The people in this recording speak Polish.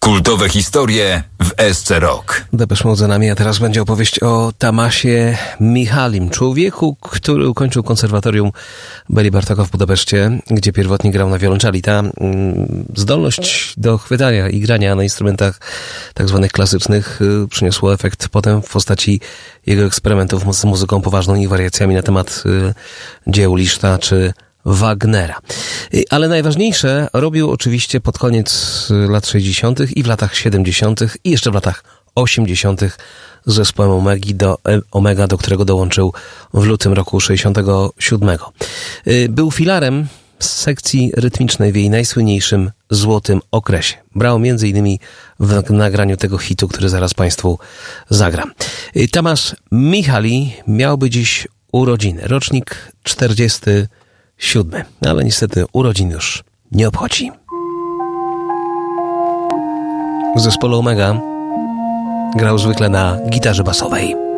Kultowe historie w SC Rock. Depeche Mode za nami, a teraz będzie opowieść o Tamasie Mihalim, człowieku, który ukończył konserwatorium Beli Bartoka w Budapeszcie, gdzie pierwotnie grał na wiolonczeli. Ta zdolność do chwytania i grania na instrumentach tak zwanych klasycznych przyniosło efekt potem w postaci jego eksperymentów z muzyką poważną i wariacjami na temat dzieł Liszta czy Wagnera. Ale najważniejsze robił oczywiście pod koniec lat 60. i w latach 70. i jeszcze w latach 80. z zespołem Omega, do którego dołączył w lutym roku 67. Był filarem sekcji rytmicznej w jej najsłynniejszym złotym okresie. Brał m.in. w nagraniu tego hitu, który zaraz Państwu zagram. Tamas Mihali miałby dziś urodziny. Rocznik 47. Ale niestety urodzin już nie obchodzi. W zespole Omega grał zwykle na gitarze basowej.